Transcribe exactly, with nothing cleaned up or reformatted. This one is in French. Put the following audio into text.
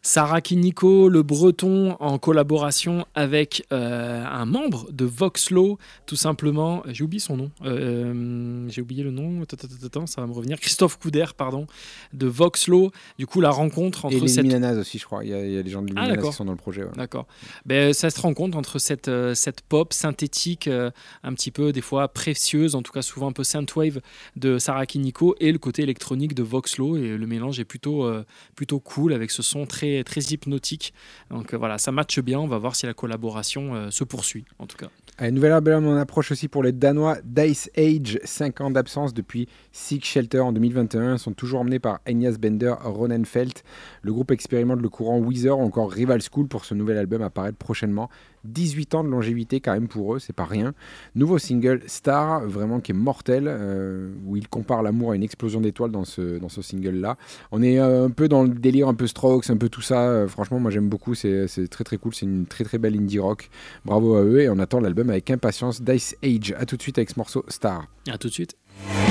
Sarah Kiniko, le breton, en collaboration avec euh, un membre de Voxlo, tout simplement. J'ai oublié son nom. Euh, j'ai oublié le nom. Attends, ça va me revenir. Christophe Couder, pardon, de Voxlo. Du coup, la rencontre entre et les cette... Luminanas aussi, je crois. Il y, a, il y a des gens de Luminanas ah, qui sont dans le projet. Ouais. D'accord. Ben, ça se rencontre entre cette, euh, cette pop synthétique, euh, un petit peu des fois précieuse, en tout cas souvent un peu synthwave de Sarah Kiniko, et le côté électronique de Voxlo. Et le mélange est plutôt, euh, plutôt cool avec ce son très, très hypnotique. Donc euh, voilà, ça matche bien. On va voir si la collaboration euh, se poursuit, en tout cas. Un nouvel album en approche aussi pour les Danois Dice Age, cinq ans d'absence depuis Sick Shelter en deux mille vingt et un. Ils sont toujours emmenés par Agnes Bender, Ronenfeld. Le groupe expérimente le courant Weezer ou encore Rival School pour ce nouvel album apparaître prochainement. dix-huit ans de longévité quand même pour eux, c'est pas rien. Nouveau single Star, vraiment qui est mortel, euh, où ils comparent l'amour à une explosion d'étoiles dans ce, dans ce single-là. On est euh, un peu dans le délire, un peu Strokes, un peu tout ça. Euh, franchement, moi j'aime beaucoup, c'est, c'est très très cool, c'est une très très belle indie rock. Bravo à eux et on attend l'album avec impatience. Dice Age, à tout de suite avec ce morceau Star. À tout de suite.